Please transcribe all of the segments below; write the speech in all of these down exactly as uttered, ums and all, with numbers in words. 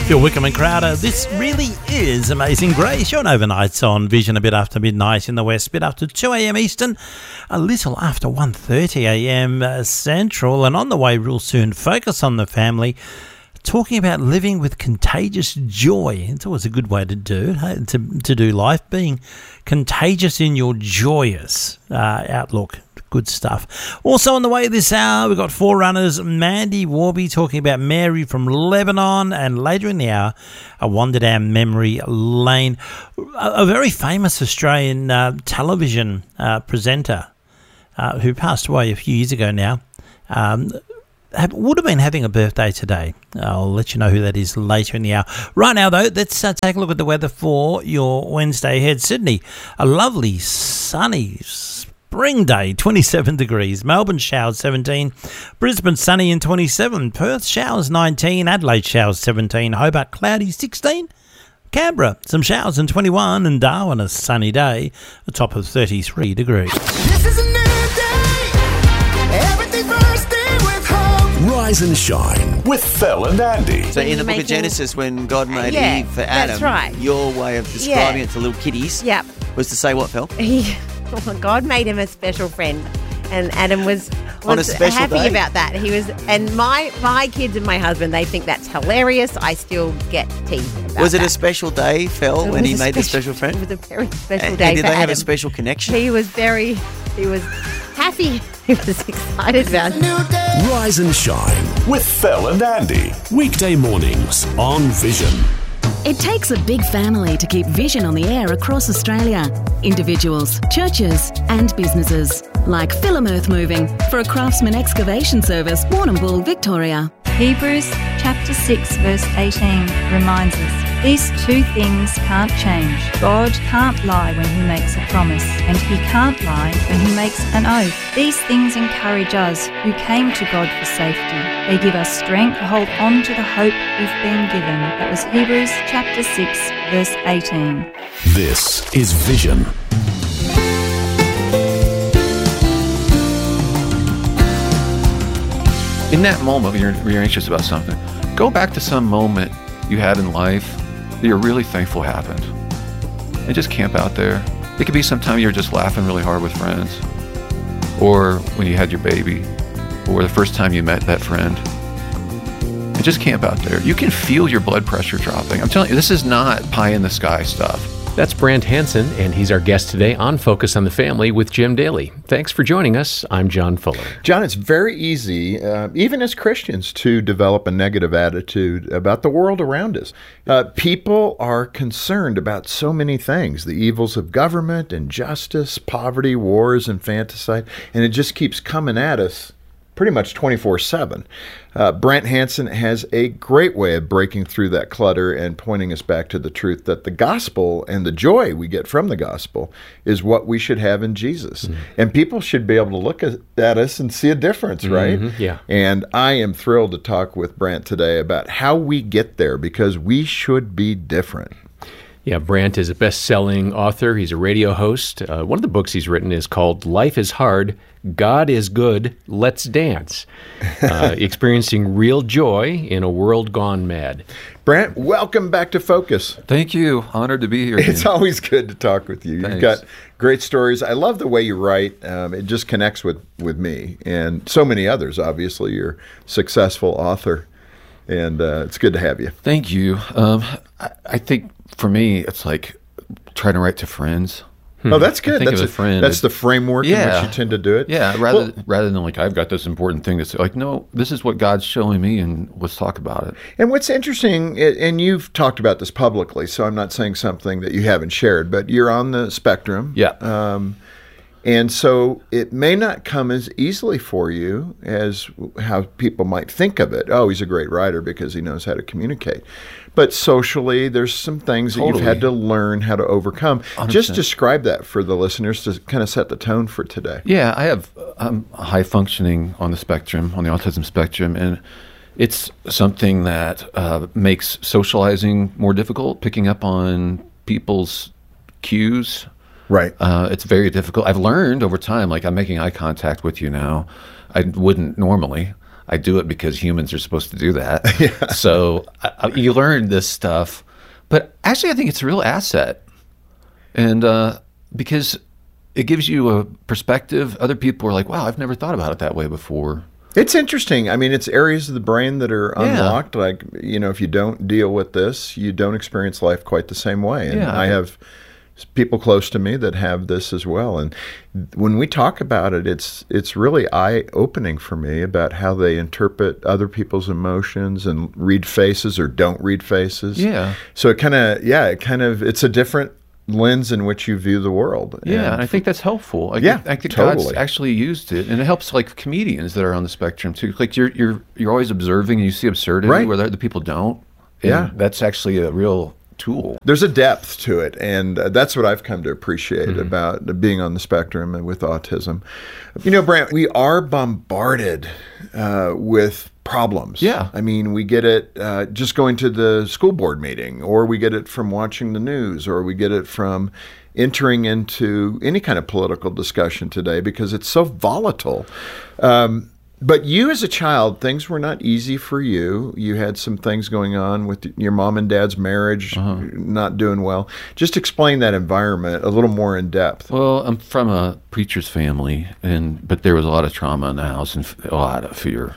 Phil Wickham and Crowder. This really is Amazing Grace. You're on overnights on Vision, a bit after midnight in the west, a bit after two a.m. Eastern, a little after one thirty a.m. Central, and on the way real soon, Focus on the Family, talking about living with contagious joy. It's always a good way to do to, to do life, being contagious in your joyous uh, outlook. Good stuff. Also on the way this hour, we've got Forerunners, Mandy Warby talking about Mary from Lebanon, and later in the hour, a Wander Down Memory Lane. A, a very famous Australian uh, television uh, presenter uh, who passed away a few years ago now, um, have, would have been having a birthday today. I'll let you know who that is later in the hour. Right now, though, let's uh, take a look at the weather for your Wednesday ahead. Sydney, a lovely, sunny spring day, twenty-seven degrees. Melbourne showers, seventeen. Brisbane sunny and twenty-seven. Perth showers, nineteen. Adelaide showers, seventeen. Hobart cloudy, sixteen. Canberra some showers and twenty-one. And Darwin a sunny day, a top of thirty-three degrees. This is a new day. Everything bursting with hope. Rise and shine with Phil and Andy. So in the book making- of Genesis, when God made Yeah, Eve for Adam, that's right. your way of describing Yeah. it to little kiddies Yep. was to say what, Phil? He, oh, God made him a special friend, and Adam was On a was special happy day? about that. He was, and my my kids and my husband, they think that's hilarious. I still get teased about Was it that. a special day, Phil, It when was he a made the special friend? It was a very special And, day and did for they have Adam. a special connection? He was very, he was happy. He was excited about it. New day. Rise and shine with Phil and Andy. Weekday mornings on Vision. It takes a big family to keep Vision on the air across Australia. Individuals, churches and businesses. Like Philomearth Moving for a Craftsman Excavation Service, Warrnambool, Victoria. Hebrews chapter six verse eighteen reminds us, these two things can't change. God can't lie when he makes a promise, and he can't lie when he makes an oath. These things encourage us who came to God for safety. They give us strength to hold on to the hope we've been given. That was Hebrews chapter six verse eighteen. This is Vision. In that moment when you're, when you're anxious about something, go back to some moment you had in life that you're really thankful happened. And just camp out there. It could be sometime you're just laughing really hard with friends, or when you had your baby, or the first time you met that friend. And just camp out there. You can feel your blood pressure dropping. I'm telling you, this is not pie in the sky stuff. That's Brant Hansen, and he's our guest today on Focus on the Family with Jim Daly. Thanks for joining us. I'm John Fuller. John, it's very easy, uh, even as Christians, to develop a negative attitude about the world around us. Uh, people are concerned about so many things, the evils of government, injustice, poverty, wars, infanticide, and it just keeps coming at us pretty much twenty-four seven. Uh, Brant Hansen has a great way of breaking through that clutter and pointing us back to the truth that the gospel and the joy we get from the gospel is what we should have in Jesus. Mm-hmm. And people should be able to look at, at us and see a difference, right? Mm-hmm. Yeah. And I am thrilled to talk with Brant today about how we get there, because we should be different. Yeah, Brant is a best-selling author. He's a radio host. Uh, one of the books he's written is called Life is Hard, God is Good, Let's Dance. Uh, experiencing real joy in a world gone mad. Brant, welcome back to Focus. Thank you. Honored to be here. It's always good to talk with you. Thanks. You've got great stories. I love the way you write. Um, it just connects with, with me and so many others. Obviously, you're a successful author, and uh, it's good to have you. Thank you. Um, I, I think for me, it's like trying to write to friends. Oh, that's good. Think That's of a friend. That's the framework Yeah. in which you tend to do it. Yeah, rather Well, rather than like I've got this important thing that's like, no, this is what God's showing me, and let's talk about it. And what's interesting, and you've talked about this publicly, so I'm not saying something that you haven't shared, but you're on the spectrum. Yeah. Um, and so it may not come as easily for you as how people might think of it. Oh, he's a great writer because he knows how to communicate. But socially, there's some things that Totally. you've had to learn how to overcome. one hundred Just percent. describe that for the listeners to kind of set the tone for today. Yeah, I have I'm high functioning on the spectrum, on the autism spectrum, and it's something that uh, makes socializing more difficult, picking up on people's cues. Right. Uh, it's very difficult. I've learned over time, like I'm making eye contact with you now. I wouldn't normally. I do it because humans are supposed to do that. Yeah. So I, uh, you learn this stuff. But actually, I think it's a real asset. And uh, because it gives you a perspective. Other people are like, wow, I've never thought about it that way before. It's interesting. I mean, it's areas of the brain that are Yeah. unlocked. Like, you know, if you don't deal with this, you don't experience life quite the same way. And Yeah. I have people close to me that have this as well. And when we talk about it, it's it's really eye-opening for me about how they interpret other people's emotions and read faces or don't read faces. Yeah. So it kind of, yeah, it kind of, it's a different lens in which you view the world. Yeah, And and I think that's helpful. I Yeah, think, I think God's totally. actually used it, and it helps like comedians that are on the spectrum too. Like you're you're you're always observing, and you see absurdity Right. where the other people don't. And Yeah. that's actually a real tool. There's a depth to it, and uh, that's what I've come to appreciate Mm-hmm. about being on the spectrum and with autism. You know, Brant, we are bombarded uh, with problems. Yeah. I mean, we get it uh, just going to the school board meeting, or we get it from watching the news, or we get it from entering into any kind of political discussion today because it's so volatile. Um, But you as a child, things were not easy for you. You had some things going on with your mom and dad's marriage, not doing well. Just explain that environment a little more in depth. Well, I'm from a preacher's family, and but there was a lot of trauma in the house and f- a lot of fear.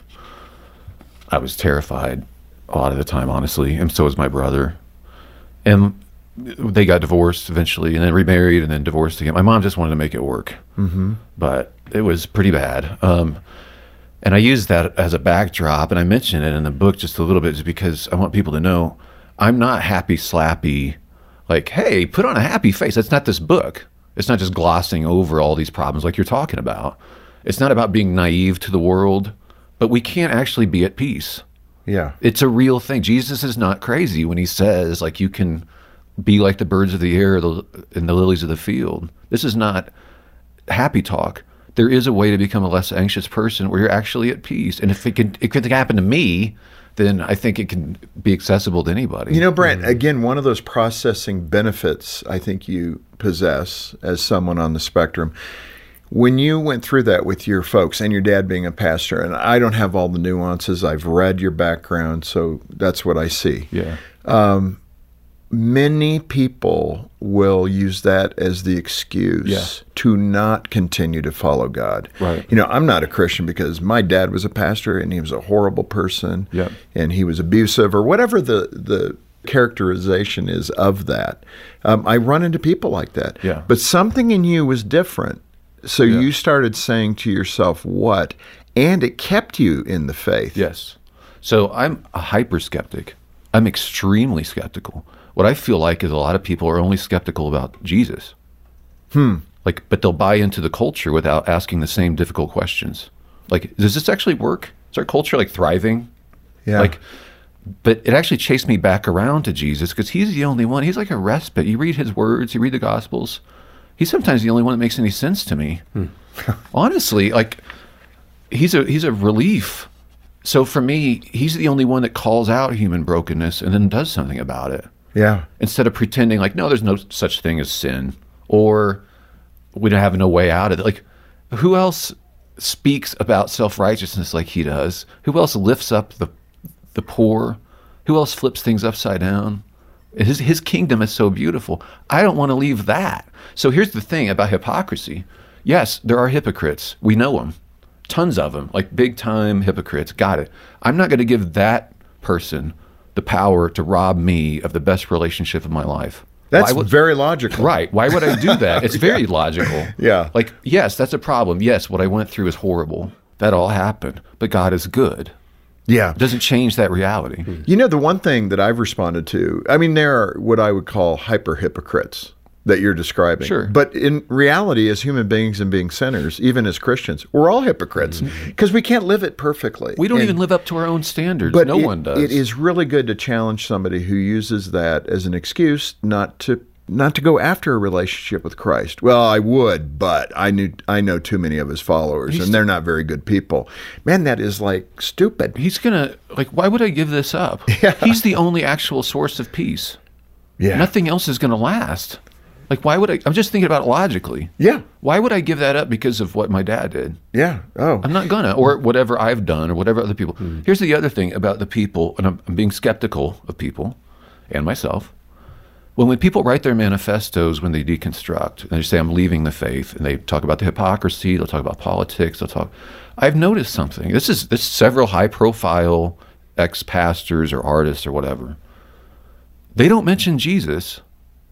I was terrified a lot of the time, honestly, and so was my brother. And they got divorced eventually, and then remarried, and then divorced again. My mom just wanted to make it work, mm-hmm. but it was pretty bad. Um, And I use that as a backdrop, and I mention it in the book just a little bit just because I want people to know I'm not happy slappy, like, hey, put on a happy face. That's not this book. It's not just glossing over all these problems like you're talking about. It's not about being naive to the world, but we can't actually be at peace. Yeah. It's a real thing. Jesus is not crazy when he says, like, you can be like the birds of the air the, and the lilies of the field. This is not happy talk. There is a way to become a less anxious person where you're actually at peace. And if it could, it could happen to me, then I think it can be accessible to anybody. You know, Brent, again, one of those processing benefits I think you possess as someone on the spectrum, when you went through that with your folks and your dad being a pastor, and I don't have all the nuances, I've read your background, so that's what I see. Yeah. Um, many people will use that as the excuse Yeah. to not continue to follow God. Right. You know, I'm not a Christian because my dad was a pastor and he was a horrible person Yeah. and he was abusive or whatever the, the characterization is of that. Um, I run into people like that. Yeah. But something in you was different. So Yeah. you started saying to yourself, what? And it kept you in the faith. Yes. So I'm a hyper skeptic. I'm extremely skeptical. What I feel like is a lot of people are only skeptical about Jesus. Hmm. Like, but they'll buy into the culture without asking the same difficult questions. Like, does this actually work? Is our culture like thriving? Yeah. Like, but it actually chased me back around to Jesus because he's the only one. He's like a respite. You read his words, you read the Gospels. He's sometimes the only one that makes any sense to me. Honestly, like he's a he's a relief. So for me, he's the only one that calls out human brokenness and then does something about it. Yeah. Instead of pretending like, no, there's no such thing as sin, or we don't have no way out of it. Like, who else speaks about self-righteousness like he does? Who else lifts up the the poor? Who else flips things upside down? His his kingdom is so beautiful. I don't want to leave that. So here's the thing about hypocrisy. Yes, there are hypocrites. We know them. Tons of them, like big time hypocrites. Got it. I'm not going to give that person the power to rob me of the best relationship of my life. That's Why would- very logical. Right. Why would I do that? It's very logical. Yeah. Like, yes, that's a problem. Yes, what I went through is horrible. That all happened. But God is good. Yeah. It doesn't change that reality. You know, the one thing that I've responded to, I mean, there are what I would call hyper hypocrites that you're describing. Sure. But in reality, as human beings and being sinners, even as Christians, we're all hypocrites because we can't live it perfectly. We don't And- even live up to our own standards. But no it, one does. It is really good to challenge somebody who uses that as an excuse not to not to go after a relationship with Christ. Well, I would, but I knew I know too many of his followers, He's- and they're not very good people. Man, that is like stupid. He's going to, like, why would I give this up? He's the only actual source of peace. Yeah. Nothing else is going to last. Like, why would I? I'm just thinking about it logically. Yeah. Why would I give that up because of what my dad did? Yeah. Oh. I'm not gonna, or whatever I've done, or whatever other people. Hmm. Here's the other thing about the people, and I'm, I'm being skeptical of people and myself. When when people write their manifestos, when they deconstruct, and they say, I'm leaving the faith, and they talk about the hypocrisy, they'll talk about politics, they'll talk. I've noticed something. This is this is several high-profile ex-pastors or artists or whatever. They don't mention Jesus.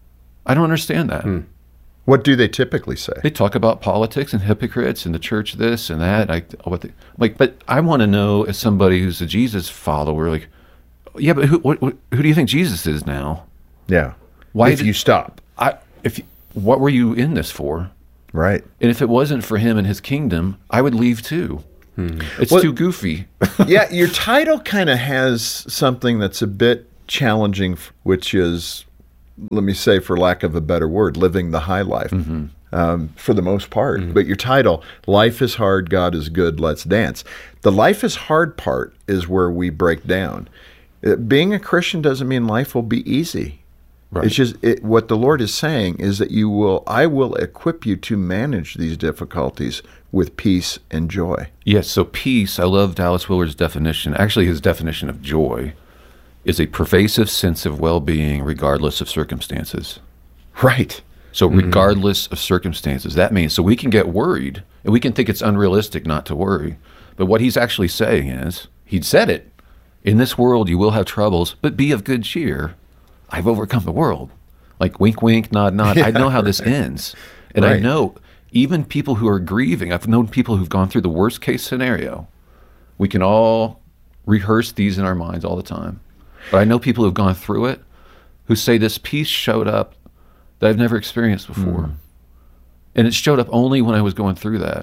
I don't understand that. Hmm. What do they typically say? They talk about politics and hypocrites and the church this and that. I, what they, like, but I want to know, as somebody who's a Jesus follower, like, yeah, but who, what, what, who do you think Jesus is now? Yeah. Why if did, you stop? I if you, what were you in this for? Right. And if it wasn't for him and his kingdom, I would leave too. Hmm. It's well, too goofy. Yeah, your title kind of has something that's a bit challenging, which is, let me say, for lack of a better word, living the high life, mm-hmm. um, for the most part. Mm-hmm. But your title, Life is Hard, God is Good, Let's Dance. The life is hard part is where we break down. Uh, being a Christian doesn't mean life will be easy. Right. It's just it, what the Lord is saying is that you will, I will equip you to manage these difficulties with peace and joy. Yes, so peace, I love Dallas Willard's definition. Actually, his definition of joy is a pervasive sense of well-being regardless of circumstances. Right. So regardless mm-hmm. of circumstances, that means, so we can get worried, and we can think it's unrealistic not to worry. But what he's actually saying is, he'd said it, in this world you will have troubles, but be of good cheer. I've overcome the world. Like wink, wink, nod, nod. Yeah, I know how this ends. And right. I know even people who are grieving, I've known people who've gone through the worst case scenario. We can all rehearse these in our minds all the time. But I know people who've gone through it who say this peace showed up that I've never experienced before. Mm. And it showed up only when I was going through that.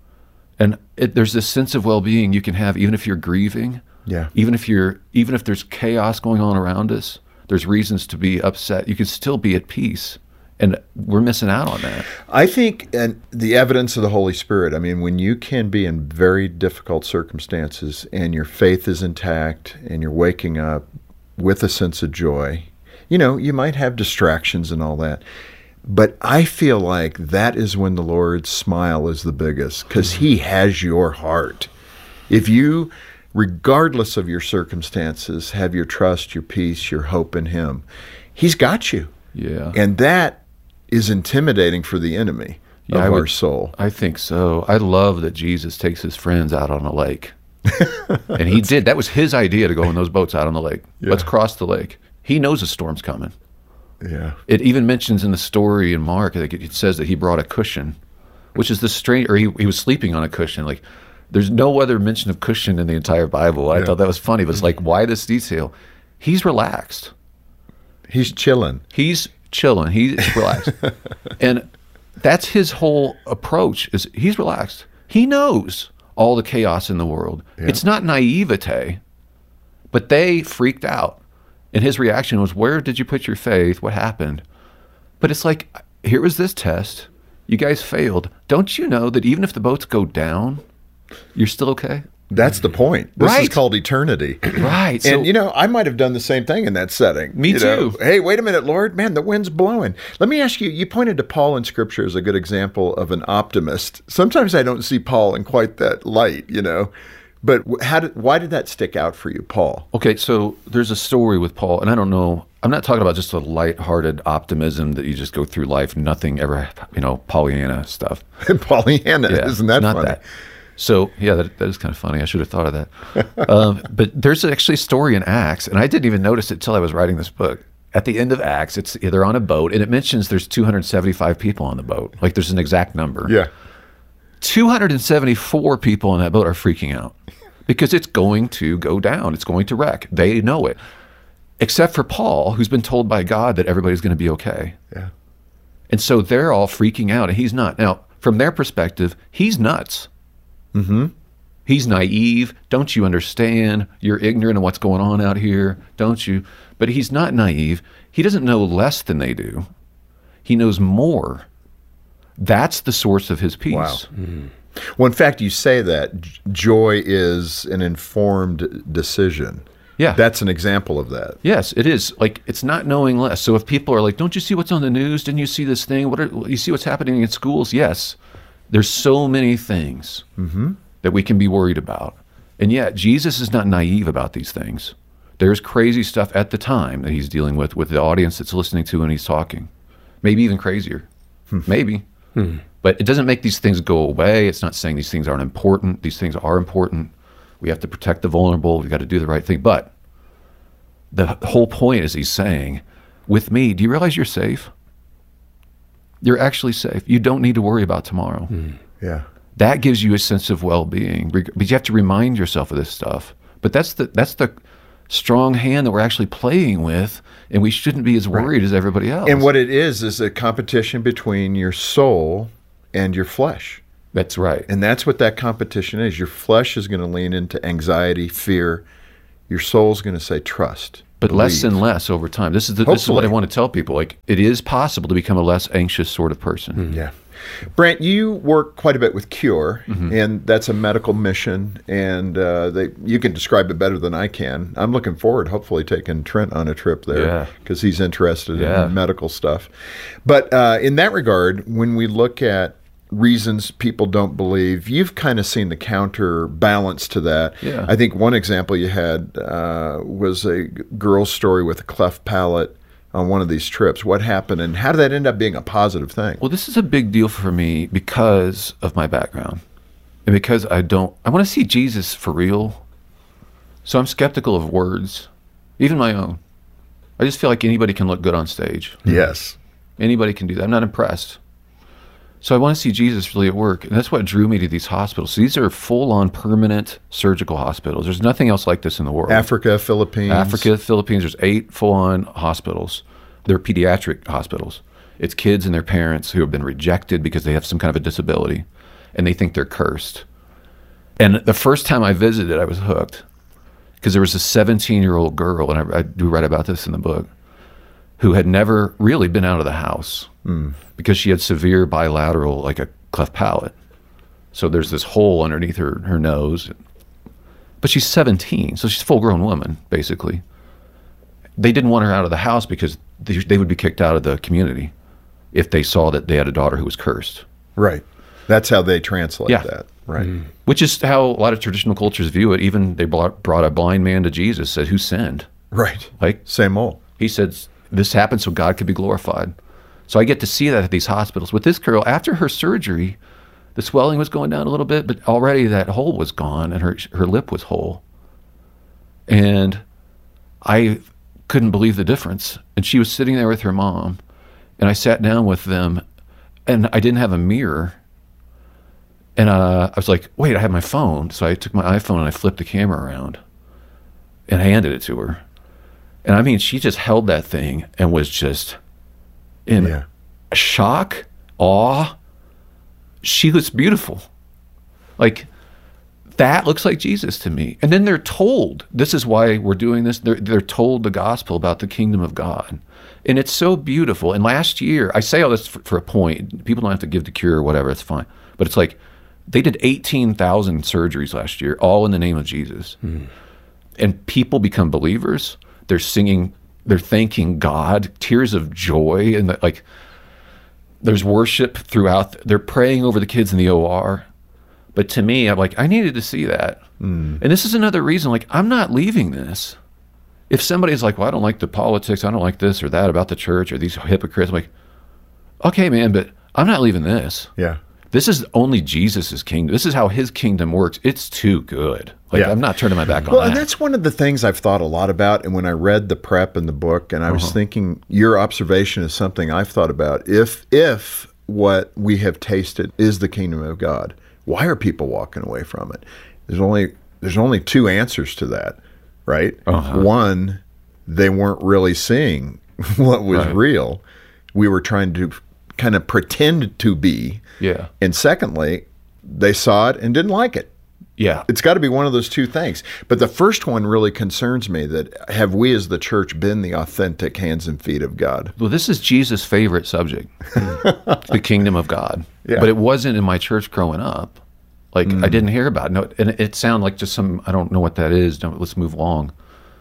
And it, there's this sense of well-being you can have even if you're grieving. Yeah. Even if you're, even if there's chaos going on around us, there's reasons to be upset. You can still be at peace. And we're missing out on that. I think, and the evidence of the Holy Spirit, I mean, when you can be in very difficult circumstances and your faith is intact and you're waking up with a sense of joy, you know, you might have distractions and all that. But I feel like that is when the Lord's smile is the biggest, because he has your heart. If you, regardless of your circumstances, have your trust, your peace, your hope in him, he's got you. Yeah. And that is intimidating for the enemy yeah, of I our would, soul. I think so. I love that Jesus takes his friends out on a lake. And he did. That was his idea to go in those boats out on the lake. Yeah. Let's cross the lake. He knows a storm's coming. Yeah. It even mentions in the story in Mark, like it says that he brought a cushion, which is the strange, or he, he was sleeping on a cushion. Like, there's no other mention of cushion in the entire Bible. I yeah. thought that was funny, but it's like, why this detail? He's relaxed. He's chilling. He's chilling. He's relaxed. And that's his whole approach, is he's relaxed. He knows all the chaos in the world. Yeah. It's not naivete, but they freaked out. And his reaction was, where did you put your faith? What happened? But it's like, here was this test. You guys failed. Don't you know that even if the boats go down, you're still okay? That's the point. This right. is called eternity. Right. And, so, you know, I might have done the same thing in that setting. Me you too. Know, hey, wait a minute, Lord. Man, the wind's blowing. Let me ask you, you pointed to Paul in Scripture as a good example of an optimist. Sometimes I don't see Paul in quite that light, you know. But how did, why did that stick out for you, Paul? Okay, so there's a story with Paul, and I don't know, I'm not talking about just a lighthearted optimism that you just go through life, nothing ever, you know, Pollyanna stuff. Pollyanna, yeah, isn't that not funny? That. So, yeah, that, that is kind of funny. I should have thought of that. um, but there's actually a story in Acts, and I didn't even notice it till I was writing this book. At the end of Acts, it's they're on a boat, and it mentions there's two hundred seventy-five people on the boat. Like, there's an exact number. Yeah. two hundred seventy-four people on that boat are freaking out because it's going to go down. It's going to wreck. They know it. Except for Paul, who's been told by God that everybody's going to be okay. Yeah. And so they're all freaking out, and he's not. Now, from their perspective, he's nuts. Mm-hmm. He's naive. Don't you understand? You're ignorant of what's going on out here, don't you? But he's not naive. He doesn't know less than they do. He knows more. That's the source of his peace. Wow. Mm-hmm. Well, in fact, you say that joy is an informed decision. Yeah. That's an example of that. Yes, it is. Like, it's not knowing less. So if people are like, don't you see what's on the news? Didn't you see this thing? What are, you see what's happening in schools? Yes. There's so many things Mm-hmm. that we can be worried about. And yet, Jesus is not naive about these things. There's crazy stuff at the time that he's dealing with, with the audience that's listening to when he's talking. Maybe even crazier. Maybe. Hmm. But it doesn't make these things go away. It's not saying these things aren't important. These things are important. We have to protect the vulnerable. We've got to do the right thing. But the whole point is he's saying, with me, do you realize you're safe? You're actually safe. You don't need to worry about tomorrow. Yeah. That gives you a sense of well-being. But you have to remind yourself of this stuff. But that's the that's the strong hand that we're actually playing with, and we shouldn't be as worried Right. as everybody else. And what it is is a competition between your soul and your flesh. That's right. And that's what that competition is. Your flesh is going to lean into anxiety, fear. Your soul's going to say trust. But less believe. and less over time. This is the, this is what I Hopefully. want to tell people. Like, it is possible to become a less anxious sort of person. Yeah. Brant, you work quite a bit with Cure, Mm-hmm. and that's a medical mission, and uh, they, you can describe it better than I can. I'm looking forward, hopefully, taking Trent on a trip Yeah. there because he's interested Yeah. in medical stuff. But uh, in that regard, when we look at reasons people don't believe, you've kind of seen the counterbalance to that. Yeah. I think one example you had uh, was a g- girl's story with a cleft palate on one of these trips. What happened, and how did that end up being a positive thing? Well, this is a big deal for me because of my background. And because I don't, I want to see Jesus for real. So I'm skeptical of words, even my own. I just feel like anybody can look good on stage. Yes. Anybody can do that. I'm not impressed. So I want to see Jesus really at work. And that's what drew me to these hospitals. So these are full-on permanent surgical hospitals. There's nothing else like this in the world. Africa, Philippines. Africa, Philippines, there's eight full-on hospitals. They're pediatric hospitals. It's kids and their parents who have been rejected because they have some kind of a disability, and they think they're cursed. And the first time I visited, I was hooked because there was a seventeen-year-old girl, and I, I do write about this in the book, who had never really been out of the house Mm. because she had severe bilateral, like a cleft palate. So there's this hole underneath her, her nose. But she's seventeen, so she's a full-grown woman, basically. They didn't want her out of the house because they, they would be kicked out of the community if they saw that they had a daughter who was cursed. Right. That's how they translate Yeah. that. Right. Which is how a lot of traditional cultures view it. Even they brought, brought a blind man to Jesus, said, who sinned? Right. Like, Same old. he said, this happened so God could be glorified. So I get to see that at these hospitals. With this girl, after her surgery, the swelling was going down a little bit, but already that hole was gone and her her lip was whole. And I couldn't believe the difference. And she was sitting there with her mom, and I sat down with them, and I didn't have a mirror. And uh, I was like, wait, I have my phone. So I took my iPhone and I flipped the camera around and handed it to her. And I mean, she just held that thing and was just in Yeah. shock, awe. She was beautiful. Like, that looks like Jesus to me. And then they're told, this is why we're doing this. They're, they're told the gospel about the kingdom of God. And it's so beautiful. And last year, I say all this for, for a point. People don't have to give the cure or whatever. It's fine. But it's like, they did eighteen thousand surgeries last year, all in the name of Jesus. Mm. And people become believers. They're singing, they're thanking God, tears of joy. And the, like, there's worship throughout. They're praying over the kids in the O R. But to me, I'm like, I needed to see that. Mm. And this is another reason, like, I'm not leaving this. If somebody's like, well, I don't like the politics, I don't like this or that about the church or these hypocrites, I'm like, okay, man, but I'm not leaving this. Yeah. This is only Jesus' kingdom. This is how his kingdom works. It's too good. Like, Yeah. I'm not turning my back on Well, that. and that's one of the things I've thought a lot about. And when I read the prep in the book, and I was Uh-huh. thinking, your observation is something I've thought about. If if what we have tasted is the kingdom of God, why are people walking away from it? There's only there's only two answers to that, right? Uh-huh. One, they weren't really seeing what was Right. real. We were trying to kind of pretend to be. Yeah. And secondly, they saw it and didn't like it. Yeah. It's got to be one of those two things. But the first one really concerns me, that have we as the church been the authentic hands and feet of God? Well, this is Jesus' favorite subject, the kingdom of God. Yeah. But it wasn't in my church growing up. Like, I didn't hear about it. No, and it, it sounded like just some, I don't know what that is. Don't, let's move along.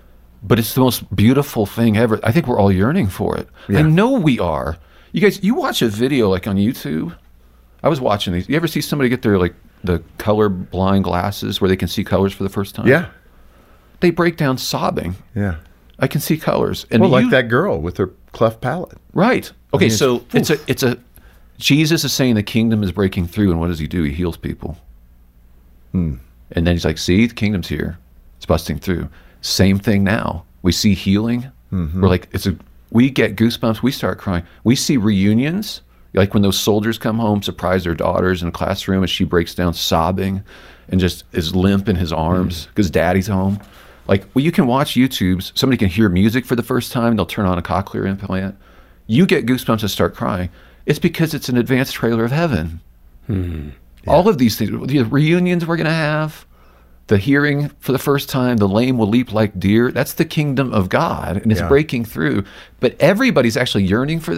but it's the most beautiful thing ever. I think we're all yearning for it. Yeah. I know we are. You guys, you watch a video like on YouTube. I was watching these. You ever see somebody get their like the color blind glasses where they can see colors for the first time? Yeah. They break down sobbing. Yeah. I can see colors. And well, like you- that girl with her cleft palate. Right. Okay, I mean, so it's- it's a it's a Jesus is saying the kingdom is breaking through, and what does he do? He heals people. Hmm. And then he's like, see, the kingdom's here. It's busting through. Same thing now. We see healing. Mm-hmm. We're like, it's a we get goosebumps, we start crying. We see reunions, like when those soldiers come home, surprise their daughters in a classroom, and she breaks down sobbing and just is limp in his arms because daddy's home. Like, well, you can watch YouTubes. Somebody can hear music for the first time. They'll turn on a cochlear implant. You get goosebumps and start crying. It's because it's an advanced trailer of heaven. Hmm. All of these things, the reunions we're going to have, the hearing for the first time, the lame will leap like deer. That's the kingdom of God, and it's Yeah. breaking through. But everybody's actually yearning for